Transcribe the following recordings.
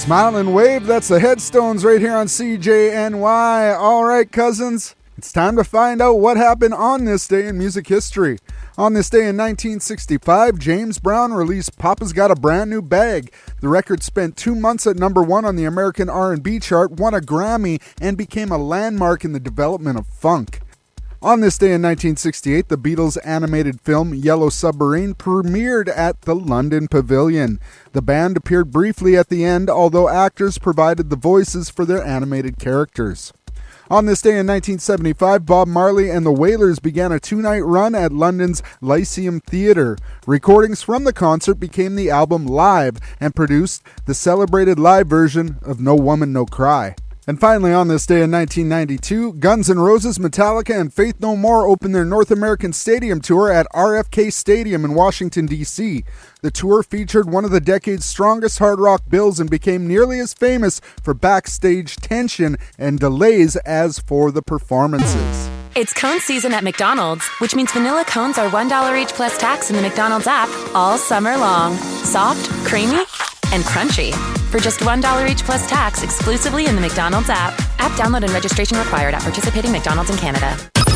Smile and wave, that's the Headstones right here on CJNY. All right, cousins, it's time to find out what happened on this day in music history. On this day in 1965, James Brown released Papa's Got a Brand New Bag. The record spent 2 months at number one on the American R&B chart, won a Grammy, and became a landmark in the development of funk. On this day in 1968, the Beatles' animated film Yellow Submarine premiered at the London Pavilion. The band appeared briefly at the end, although actors provided the voices for their animated characters. On this day in 1975, Bob Marley and the Wailers began a 2-night run at London's Lyceum Theatre. Recordings from the concert became the album Live and produced the celebrated live version of No Woman, No Cry. And finally, on this day in 1992, Guns N' Roses, Metallica, and Faith No More opened their North American Stadium Tour at RFK Stadium in Washington, D.C. The tour featured one of the decade's strongest hard rock bills and became nearly as famous for backstage tension and delays as for the performances. It's cone season at McDonald's, which means vanilla cones are $1 each plus tax in the McDonald's app all summer long. Soft, creamy, and crunchy. For just $1 each plus tax exclusively in the McDonald's app. App download and registration required at participating McDonald's in Canada.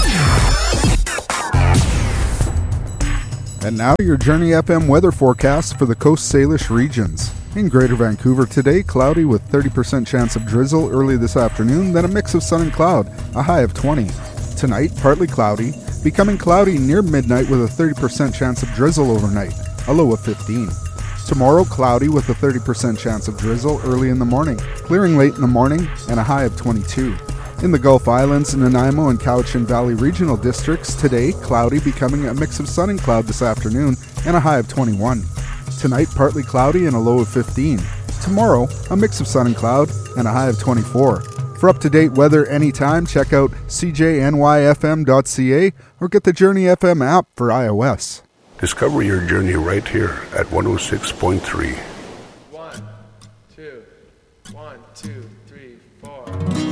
And now your Journey FM weather forecast for the Coast Salish regions. In Greater Vancouver today, cloudy with 30% chance of drizzle early this afternoon, then a mix of sun and cloud, a high of 20. Tonight, partly cloudy, becoming cloudy near midnight with a 30% chance of drizzle overnight, a low of 15. Tomorrow, cloudy with a 30% chance of drizzle early in the morning, clearing late in the morning, and a high of 22. In the Gulf Islands, Nanaimo and Cowichan Valley regional districts, today, cloudy, becoming a mix of sun and cloud this afternoon, and a high of 21. Tonight, partly cloudy and a low of 15. Tomorrow, a mix of sun and cloud, and a high of 24. For up-to-date weather anytime, check out cjnyfm.ca or get the Journey FM app for iOS. Discover your journey right here at 106.3